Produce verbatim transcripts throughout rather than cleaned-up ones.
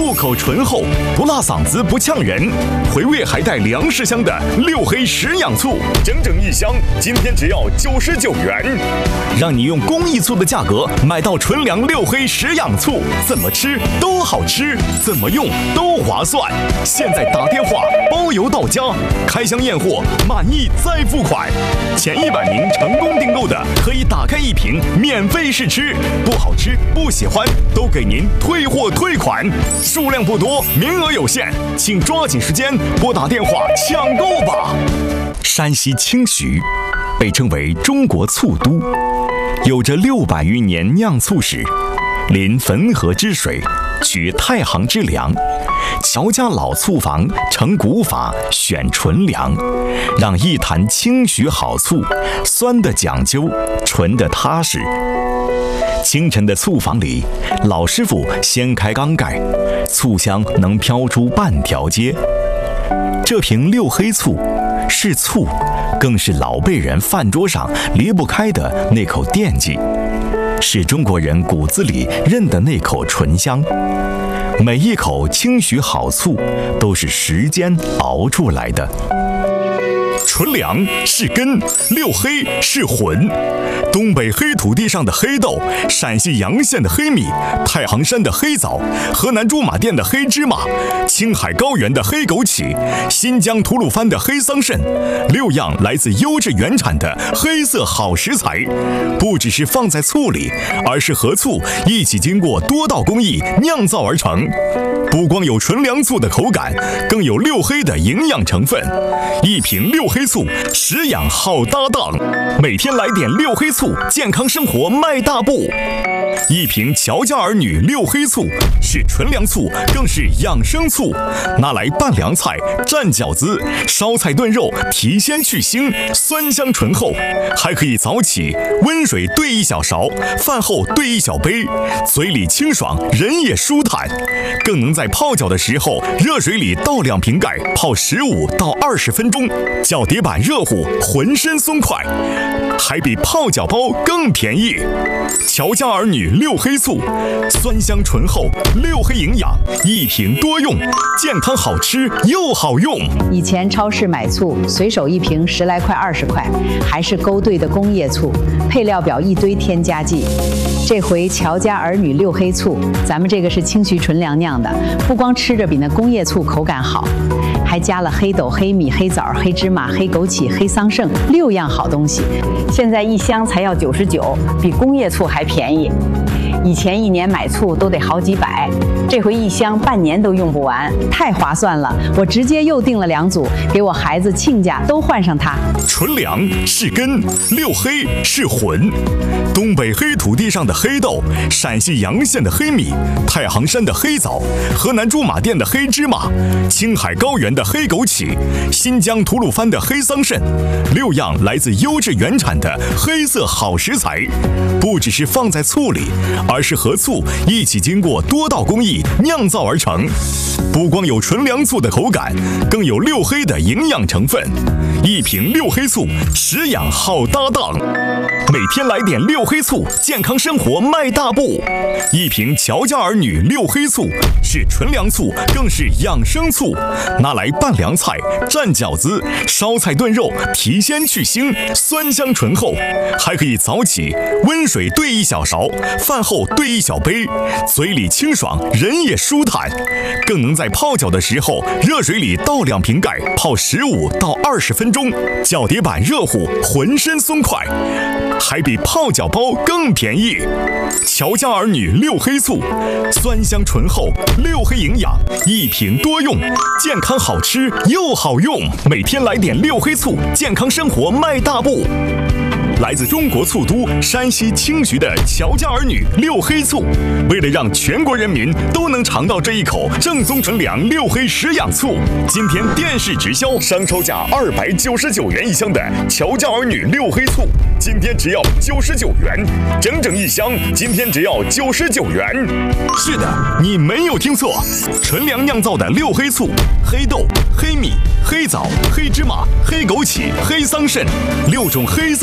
入口醇厚，不辣嗓子不呛人，回味还带粮食香的六黑食养醋，整整一箱，今天只要九十九元，让你用公益醋的价格买到纯粮六黑食养醋，怎么吃都好吃，怎么用都划算。现在打电话包邮到家，开箱验货，满意再付款。前一百名成功订购的，可以打开一瓶免费试吃，不好吃不喜欢都给您退货退款，数量不多，名额有限，请抓紧时间拨打电话抢购吧。山西清徐被称为中国醋都，有着六百余年酿醋史，临汾河之水，取太行之粮，乔家老醋坊成古法，选纯粮，让一坛清徐好醋，酸的讲究，纯的踏实。清晨的醋坊里，老师傅掀开缸盖，醋香能飘出半条街。这瓶六黑醋是醋，更是老辈人饭桌上离不开的那口惦记，是中国人骨子里认的那口醇香。每一口清徐好醋都是时间熬出来的。纯粮是根，六黑是魂。东北黑土地上的黑豆，陕西洋县的黑米，太行山的黑枣，河南驻马店的黑芝麻，青海高原的黑枸杞，新疆吐鲁番的黑桑葚，六样来自优质原产的黑色好食材，不只是放在醋里，而是和醋一起经过多道工艺酿造而成。不光有纯粮醋的口感，更有六黑的营养成分。一瓶六黑醋，食养好搭档，每天来点六黑醋，健康生活迈大步。一瓶乔家儿女六黑醋是纯粮醋，更是养生醋，拿来拌凉菜、蘸饺子、烧菜炖肉，提鲜去腥，酸香醇厚。还可以早起温水兑一小勺，饭后兑一小杯，嘴里清爽，人也舒坦。更能在泡脚的时候，热水里倒两瓶盖，泡十五到二十分钟，脚底板热乎，浑身松快，还比泡脚包更便宜。乔家儿女六黑醋，酸香醇厚，六黑营养，一瓶多用，健康好吃又好用。 以前超市买醋，随手一瓶十来块、二十块，还是勾兑的工业醋，配料表一堆添加剂。这回乔家儿女六黑醋，咱们这个是清徐纯粮酿的，不光吃着比那工业醋口感好，还加了黑豆、黑米、黑枣、黑芝麻、黑枸杞、黑桑葚六样好东西。现在一箱才要九十九，比工业醋还便宜。以前一年买醋都得好几百，这回一箱半年都用不完，太划算了！我直接又订了两组，给我孩子亲家都换上它。 纯粮是根，六黑是魂。东北黑土地上的黑豆，陕西洋县的黑米，太行山的黑枣，河南驻马店的黑芝麻，青海高原的黑枸杞，新疆吐鲁番的黑桑葚，六样来自优质原产的黑色好食材，不只是放在醋里，而是和醋一起经过多道工艺酿造而成。不光有纯粮醋的口感，更有六黑的营养成分。一瓶六黑醋，食养好搭档，每天来点六黑醋，健康生活迈大步。一瓶乔家儿女六黑醋是纯粮醋，更是养生醋，拿来拌凉菜、蘸饺子、烧菜炖肉，提鲜去腥，酸香醇厚。还可以早起温水兑一小勺，饭后兑一小杯，嘴里清爽，人也舒坦。更能在泡脚的时候，热水里倒两瓶盖，泡十五到二十分钟，脚底板热乎，浑身松快，还比泡脚包更便宜。乔家儿女六黑醋，酸香醇厚，六黑营养，一瓶多用，健康好吃又好用。每天来点六黑醋，健康生活迈大步。来自中国醋都山西清徐的乔家儿女六黑醋，为了让全国人民都能尝到这一口正宗纯粮六黑食养醋，今天电视直销商超价二百九十九元一箱的乔家儿女六黑醋，今天只要九十九元，整整一箱，今天只要九十九元。是的，你没有听错，纯粮酿造的六黑醋，黑豆、黑米、黑枣、黑芝麻、黑枸杞、黑桑葚六种黑色好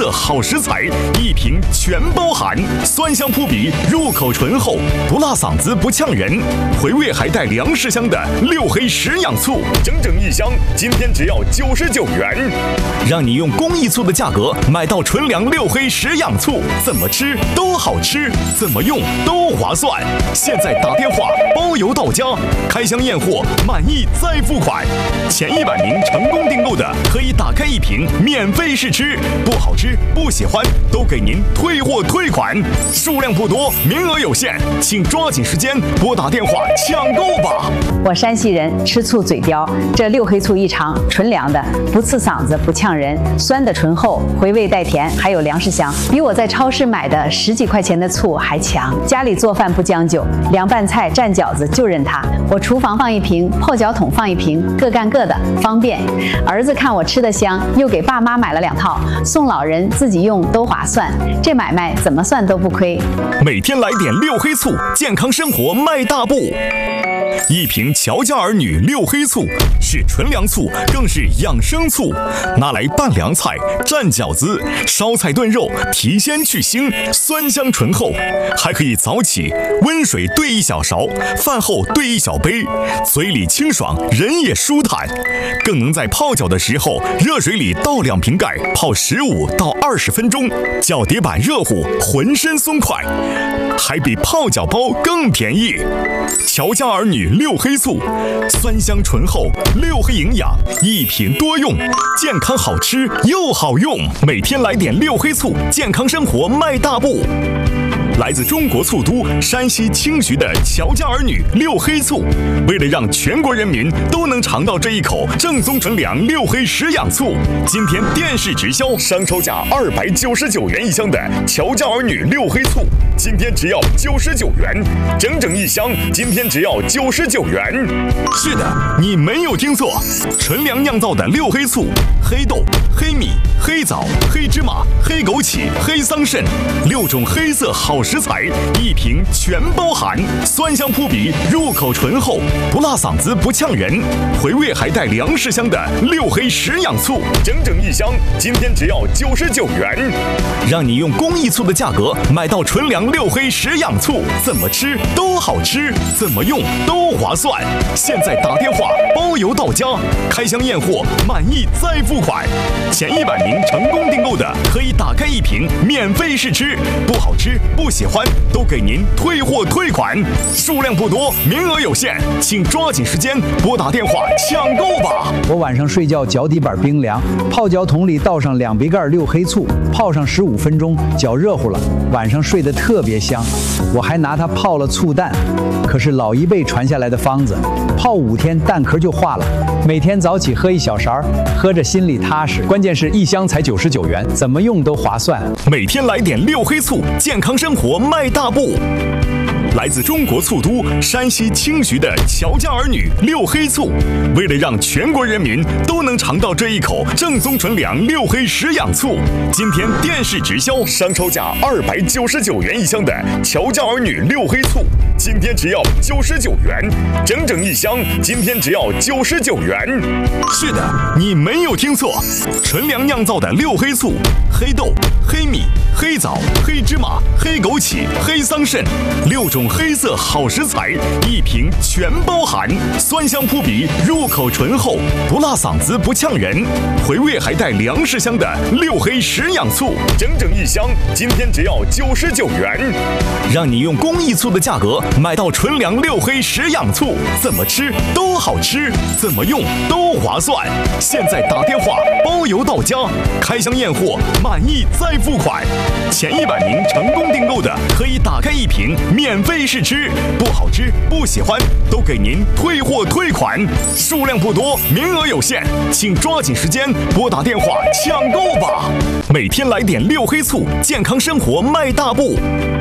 好食材，一瓶全包含，酸香扑鼻，入口醇厚，不辣嗓子不呛人，回味还带粮食香的六黑食养醋，整整一箱，今天只要九十九元，让你用公益醋的价格买到纯粮六黑食养醋，怎么吃都好吃，怎么用都划算。现在打电话包邮到家，开箱验货，满意再付款。前一百名成功订购的，可以打开一瓶免费试吃，不好吃不喜欢都给您退货退款，数量不多，名额有限，请抓紧时间拨打电话抢购吧。 我山西人，吃醋嘴刁，这六黑醋一尝，纯粮的，不刺嗓子不呛人，酸的醇厚，回味带甜，还有粮食香，比我在超市买的十几块钱的醋还强。家里做饭不将就，凉拌菜蘸饺子就认它，我厨房放一瓶，泡脚桶放一瓶，各干各的，方便。儿子看我吃得香，又给爸妈买了两套，送老人自己用都划算，这买卖怎么算都不亏。 每天来点六黑醋，健康生活迈大步。一瓶乔家儿女六黑醋是纯粮醋，更是养生醋，拿来拌凉菜、蘸饺子、烧菜炖肉，提鲜去腥，酸香醇厚，还可以早起温水兑一小勺，饭后兑一小杯，嘴里清爽，人也舒坦。更能在泡脚的时候，热水里倒两瓶盖，泡十五到二十分钟，脚底板热乎，浑身松快，还比泡脚包更便宜。乔家儿女六黑醋，酸香醇厚，六黑营养，一品多用，健康好吃又好用。每天来点六黑醋，健康生活迈大步。来自中国醋都山西青徐的乔家儿女六黑醋，为了让全国人民都能尝到这一口正宗纯粮六黑食养醋，今天电视直销商超价二百九十九元一箱的乔家儿女六黑醋，今天只要九十九元，整整一箱，今天只要九十九元。是的，你没有听错，纯粮酿造的六黑醋，黑豆、黑米、黑枣、黑芝麻、黑枸杞、黑桑葚，六种黑色好食材，一瓶全包含，酸香扑鼻，入口醇厚，不辣嗓子不呛人，回味还带粮食香的六黑食养醋，整整一箱，今天只要九十九元，让你用公益醋的价格买到纯粮六黑食养醋，怎么吃都好吃，怎么用都划算。现在打电话包邮到家，开箱验货，满意再付款。前一百名成功订购的，可以打开一瓶免费试吃，不好吃不喜欢都给您退货退款，数量不多，名额有限，请抓紧时间拨打电话抢购吧。 我晚上睡觉脚底板冰凉，泡脚桶里倒上两杯盖六黑醋，泡上十五分钟，脚热乎了，晚上睡得特别香。我还拿它泡了醋蛋，可是老一辈传下来的方子，泡五天蛋壳就化了。每天早起喝一小勺，喝着心里踏实。关键是一箱才九十九元，怎么用都划算。 每天来点六黑醋，健康生活迈大步。来自中国醋都山西青徐的乔家儿女六黑醋，为了让全国人民都能尝到这一口正宗纯粮六黑食养醋，今天电视直销商超价二百九十九元一箱的乔家儿女六黑醋，今天只要九十九元，整整一箱，今天只要九十九元。是的，你没有听错，纯粮酿造的六黑醋，黑豆、黑米、黑枣、黑芝麻、黑枸杞、黑桑葚，六种黑色好食材，一瓶全包含，酸香扑鼻，入口醇厚，不辣嗓子不呛人，回味还带粮食香的六黑食养醋，整整一箱，今天只要九十九元，让你用公益醋的价格买到纯粮六黑食养醋，怎么吃都好吃，怎么用都划算。现在打电话包邮到家，开箱验货，满意再付款。前一百名成功订购的，可以打开一瓶免费试吃，不好吃不喜欢都给您退货退款，数量不多，名额有限，请抓紧时间拨打电话抢购吧。每天来点六黑醋，健康生活迈大步。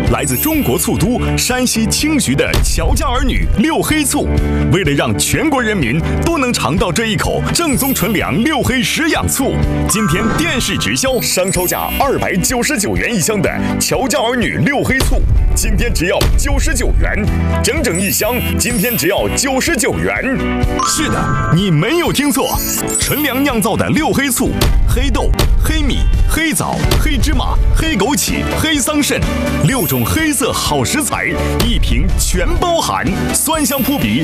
来自中国醋都山西青徐的乔家儿女六黑醋，为了让全国人民都能尝到这一口正宗纯粮六黑食养醋，今天电视直销商超价二百九十九元一箱的乔家儿女六黑醋，今天只要九十九元，整整一箱，今天只要九十九元。是的，你没有听错，纯粮酿造的六黑醋，黑豆、黑米、黑枣、黑芝麻、黑枸杞、黑桑葚，六种黑色好食材，一瓶全包含，酸香扑鼻，